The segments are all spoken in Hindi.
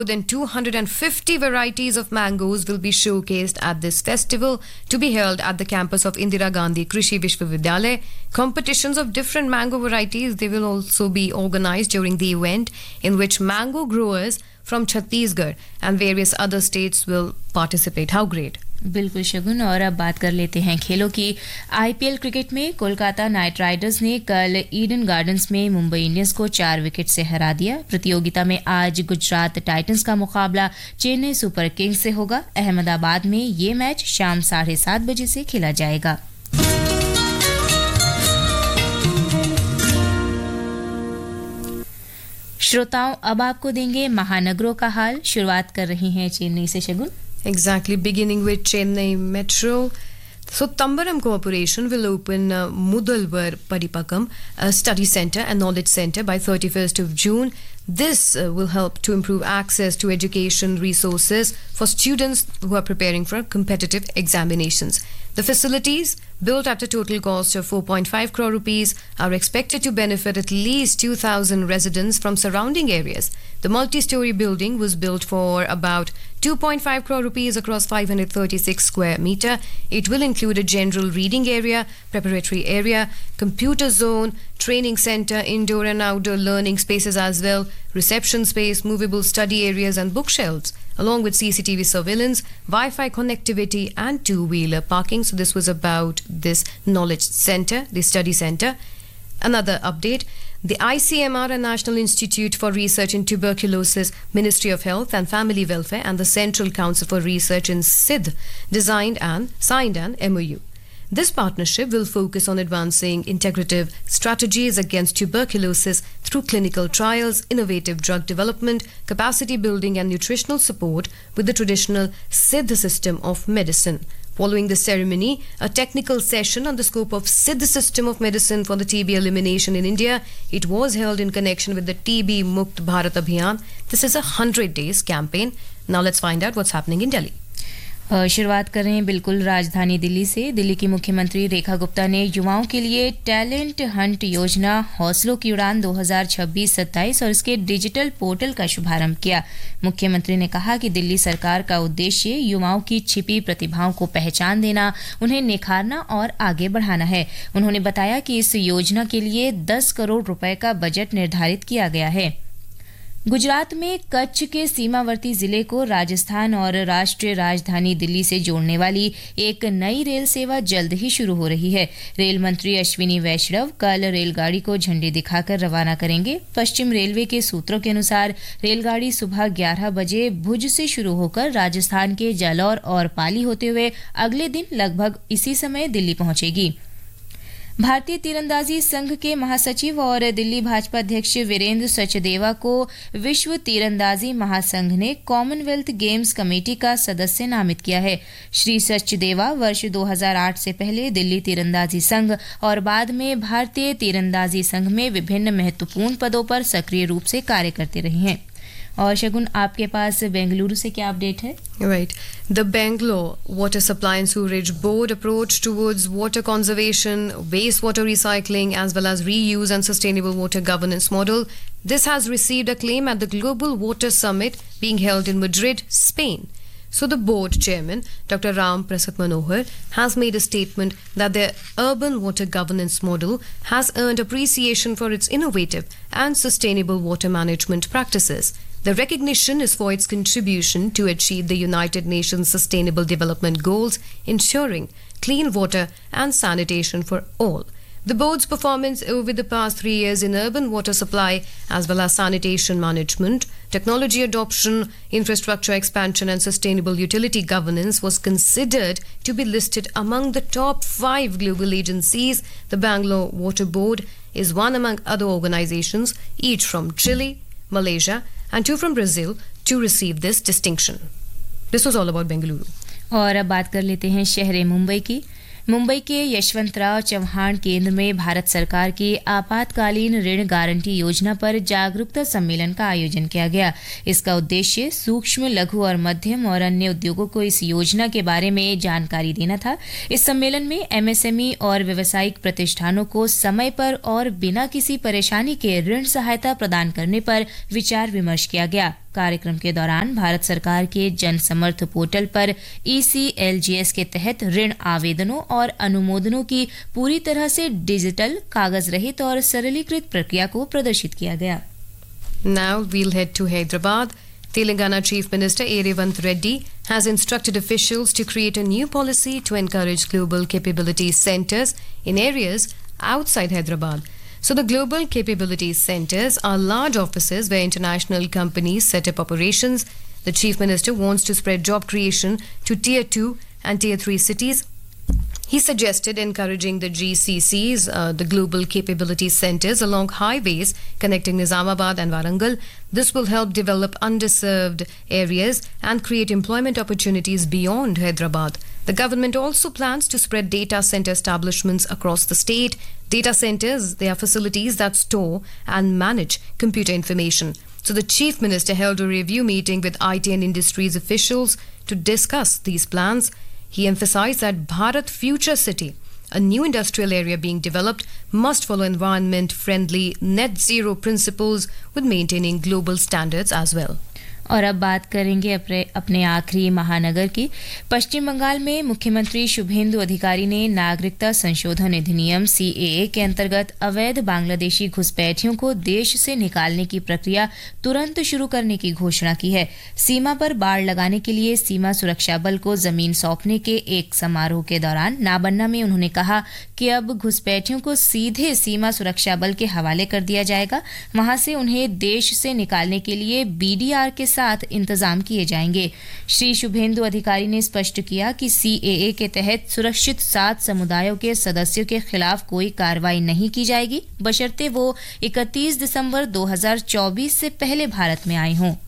More than 250 varieties of mangoes will be showcased at this festival to be held at the campus of Indira Gandhi Krishi Vishwavidyalaya. Competitions of different mango varieties, they will also be organized during the event, in which mango growers from Chhattisgarh and various other states will participate. How great! बिल्कुल शगुन। और अब बात कर लेते हैं खेलों की। आईपीएल क्रिकेट में कोलकाता नाइट राइडर्स ने कल ईडन गार्डन्स में मुंबई इंडियंस को 4 विकेट से हरा दिया। प्रतियोगिता में आज गुजरात टाइटंस का मुकाबला चेन्नई सुपर किंग्स से होगा। अहमदाबाद में ये मैच शाम 7:30 बजे से खेला जाएगा। श्रोताओं, अब आपको देंगे महानगरों का हाल। शुरुआत कर रही हैं चेन्नई से शगुन। Exactly, beginning with Chennai Metro. So, Tambaram Corporation will open Mudalvar Padipakam, a study center and knowledge center by 31st of June. This will help to improve access to education resources for students who are preparing for competitive examinations. The facilities, built at a total cost of 4.5 crore rupees, are expected to benefit at least 2,000 residents from surrounding areas. The multi-story building was built for about 2.5 crore rupees across 536 square meter. It will include a general reading area, preparatory area, computer zone, training center, indoor and outdoor learning spaces as well, reception space, movable study areas and bookshelves, along with CCTV surveillance, Wi-Fi connectivity and two-wheeler parking. So this was about this knowledge center, the study center. Another update, the ICMR and National Institute for Research in Tuberculosis, Ministry of Health and Family Welfare and the Central Council for Research in SIDH signed an MOU. This partnership will focus on advancing integrative strategies against tuberculosis through clinical trials, innovative drug development, capacity building and nutritional support with the traditional SIDH system of medicine. Following the ceremony, a technical session on the scope of SIDH system of medicine for the TB elimination in India. It was held in connection with the TB Mukt Bharat Abhiyan. This is a 100 days campaign. Now let's find out what's happening in Delhi. शुरुआत कर रहे हैं बिल्कुल राजधानी दिल्ली से। दिल्ली की मुख्यमंत्री रेखा गुप्ता ने युवाओं के लिए टैलेंट हंट योजना हौसलों की उड़ान 2026-27 और इसके डिजिटल पोर्टल का शुभारंभ किया। मुख्यमंत्री ने कहा कि दिल्ली सरकार का उद्देश्य युवाओं की छिपी प्रतिभाओं को पहचान देना, उन्हें निखारना और आगे बढ़ाना है। उन्होंने बताया कि इस योजना के लिए 10 करोड़ रुपए का बजट निर्धारित किया गया है। गुजरात में कच्छ के सीमावर्ती जिले को राजस्थान और राष्ट्रीय राजधानी दिल्ली से जोड़ने वाली एक नई रेल सेवा जल्द ही शुरू हो रही है। रेल मंत्री अश्विनी वैष्णव कल रेलगाड़ी को झंडी दिखाकर रवाना करेंगे। पश्चिम रेलवे के सूत्रों के अनुसार रेलगाड़ी सुबह 11 बजे भुज से शुरू होकर राजस्थान के जालौर और पाली होते हुए अगले दिन लगभग इसी समय दिल्ली पहुंचेगी। भारतीय तीरंदाजी संघ के महासचिव और दिल्ली भाजपा अध्यक्ष वीरेंद्र सचदेवा को विश्व तीरंदाजी महासंघ ने कॉमनवेल्थ गेम्स कमेटी का सदस्य नामित किया है। श्री सचदेवा वर्ष 2008 से पहले दिल्ली तीरंदाजी संघ और बाद में भारतीय तीरंदाजी संघ में विभिन्न महत्वपूर्ण पदों पर सक्रिय रूप से कार्य करते रहे हैं। और शगुन, आपके पास बेंगलुरु से क्या अपडेट है? Right. The Bangalore Water Supply and Sewerage Board approach towards water conservation, wastewater recycling, as well as reuse and sustainable water governance model. This has received acclaim at the Global Water Summit being held in Madrid, Spain. So the board chairman, Dr. Ram Prasad Manohar, has made a statement that their urban water governance model has earned appreciation for its innovative and sustainable water management practices. The recognition is for its contribution to achieve the United Nations Sustainable Development Goals, ensuring clean water and sanitation for all. The board's performance over the past 3 years in urban water supply as well as sanitation management, technology adoption, infrastructure expansion and sustainable utility governance was considered to be listed among the top 5 global agencies. The Bangalore Water Board is one among other organizations, each from Chile, Malaysia and 2 from Brazil, to receive this distinction. This was all about Bengaluru. और अब बात कर लेते हैं शहर मुंबई की। मुंबई के यशवंतराव चव्हाण केंद्र में भारत सरकार की आपातकालीन ऋण गारंटी योजना पर जागरूकता सम्मेलन का आयोजन किया गया। इसका उद्देश्य सूक्ष्म, लघु और मध्यम और अन्य उद्योगों को इस योजना के बारे में जानकारी देना था। इस सम्मेलन में एमएसएमई और व्यावसायिक प्रतिष्ठानों को समय पर और बिना किसी परेशानी के ऋण सहायता प्रदान करने पर विचार विमर्श किया गया। कार्यक्रम के दौरान भारत सरकार के जन समर्थ पोर्टल पर ECLGS के तहत ऋण आवेदनों और अनुमोदनों की पूरी तरह से डिजिटल, कागज रहित और सरलीकृत प्रक्रिया को प्रदर्शित किया गया। Now we'll head to Hyderabad. Telangana Chief Minister A. Revanth Reddy has instructed officials to create a new policy to encourage global capability centers in areas outside Hyderabad. So the global capability centers are large offices where international companies set up operations. The Chief Minister wants to spread job creation to Tier 2 and Tier 3 cities. He suggested encouraging the GCCs, the Global Capability Centers, along highways connecting Nizamabad and Warangal. This will help develop underserved areas and create employment opportunities beyond Hyderabad. The government also plans to spread data center establishments across the state. Data centers, they are facilities that store and manage computer information. So the Chief Minister held a review meeting with IT and industries officials to discuss these plans. He emphasized that Bharat Future City, a new industrial area being developed, must follow environment-friendly net zero principles with maintaining global standards as well. और अब बात करेंगे अपने आखिरी महानगर की। पश्चिम बंगाल में मुख्यमंत्री शुभेंदु अधिकारी ने नागरिकता संशोधन अधिनियम CAA के अंतर्गत अवैध बांग्लादेशी घुसपैठियों को देश से निकालने की प्रक्रिया तुरंत शुरू करने की घोषणा की है। सीमा पर बाड़ लगाने के लिए सीमा सुरक्षा बल को जमीन सौंपने के एक समारोह के दौरान नाबन्ना में उन्होंने कहा कि अब घुसपैठियों को सीधे सीमा सुरक्षा बल के हवाले कर दिया जाएगा। वहां से उन्हें देश से निकालने के लिए BDR के साथ इंतजाम किए जाएंगे। श्री शुभेंदु अधिकारी ने स्पष्ट किया कि CAA के तहत सुरक्षित 7 समुदायों के सदस्यों के खिलाफ कोई कार्रवाई नहीं की जाएगी, बशर्ते वो 31 दिसंबर 2024 से पहले भारत में आए हों।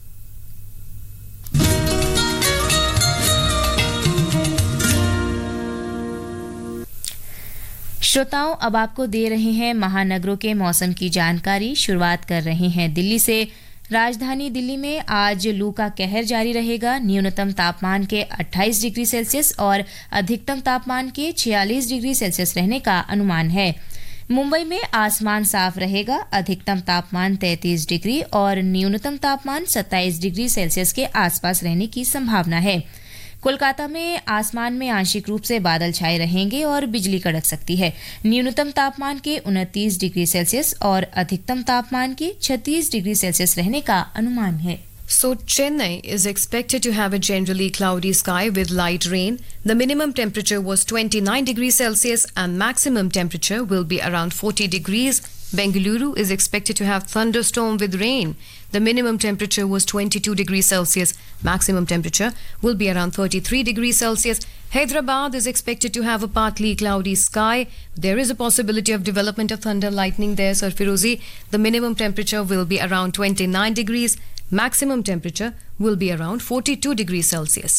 श्रोताओं, अब आपको दे रहे हैं महानगरों के मौसम की जानकारी। शुरुआत कर रहे हैं दिल्ली से। राजधानी दिल्ली में आज लू का कहर जारी रहेगा। न्यूनतम तापमान के 28 डिग्री सेल्सियस और अधिकतम तापमान के 46 डिग्री सेल्सियस रहने का अनुमान है। मुंबई में आसमान साफ रहेगा। अधिकतम तापमान 33 डिग्री और न्यूनतम तापमान 27 डिग्री सेल्सियस के आसपास रहने की संभावना है। कोलकाता में आसमान में आंशिक रूप से बादल छाए रहेंगे और बिजली कड़क सकती है। न्यूनतम तापमान के 29 डिग्री सेल्सियस और अधिकतम तापमान के 36 डिग्री सेल्सियस रहने का अनुमान है। So Chennai is expected to have a generally cloudy sky with light rain. The minimum temperature was 29 degrees Celsius and maximum temperature will be around 40 degrees. Bengaluru is expected to have thunderstorm with rain. The minimum temperature was 22 degrees Celsius. Maximum temperature will be around 33 degrees Celsius. Hyderabad is expected to have a partly cloudy sky. There is a possibility of development of thunder lightning there, Sir Firozi. The minimum temperature will be around 29 degrees. Maximum temperature will be around 42 degrees Celsius.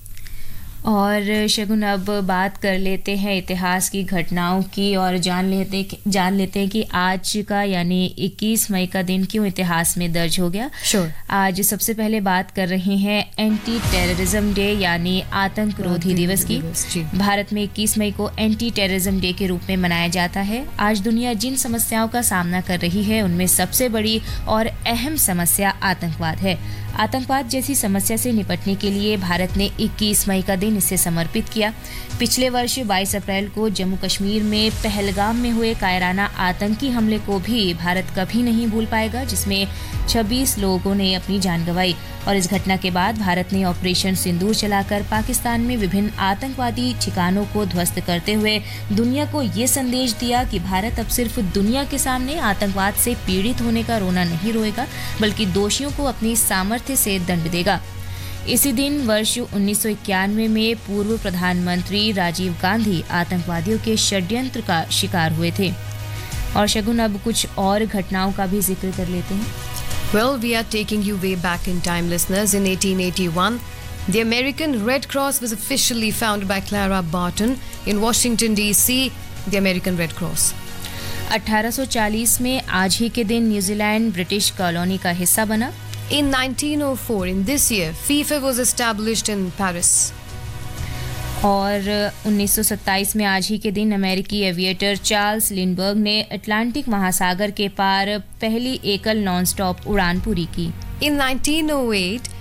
और शगुन, अब बात कर लेते हैं इतिहास की घटनाओं की और जान लेते हैं कि आज का यानी 21 मई का दिन क्यों इतिहास में दर्ज हो गया। Sure. आज सबसे पहले बात कर रहे हैं एंटी टेररिज्म डे यानी आतंक रोधी दिवस की। भारत में 21 मई को एंटी टेररिज्म डे के रूप में मनाया जाता है। आज दुनिया जिन समस्याओं का सामना कर रही है उनमें सबसे बड़ी और अहम समस्या आतंकवाद है। आतंकवाद जैसी समस्या से निपटने के लिए भारत ने 21 मई का दिन इसे समर्पित किया। पिछले वर्ष 22 अप्रैल को जम्मू कश्मीर में पहलगाम में हुए कायराना आतंकी हमले को भी भारत कभी नहीं भूल पाएगा, जिसमें 26 लोगों ने अपनी जान गंवाई। और इस घटना के बाद भारत ने ऑपरेशन सिंदूर चलाकर पाकिस्तान में विभिन्न आतंकवादी ठिकानों को ध्वस्त करते हुए दुनिया को ये संदेश दिया कि भारत अब सिर्फ दुनिया के सामने आतंकवाद से पीड़ित होने का रोना नहीं रोएगा, बल्कि दोषियों को अपनी सामर्थ्य से दंड देगा। इसी दिन वर्ष 1991 में पूर्व प्रधानमंत्री राजीव गांधी आतंकवादियों के षड्यंत्र का शिकार हुए थे। और शगुन, अब कुछ और घटनाओं का भी जिक्र कर लेते हैं। Well, we are taking you way back in time, listeners. In 1881, the American Red Cross was officially founded by Clara Barton in Washington, D.C., the American Red Cross. 1840 में आज ही के दिन न्यूजीलैंड ब्रिटिश कॉलोनी का हिस्सा बना। In 1904, in this year, FIFA was established in Paris. और 1927 में आज ही के दिन अमेरिकी एविएटर चार्ल्स लिंडबर्ग ने अटलांटिक महासागर के पार पहली एकल नॉन स्टॉप उड़ान पूरी की। In 1908,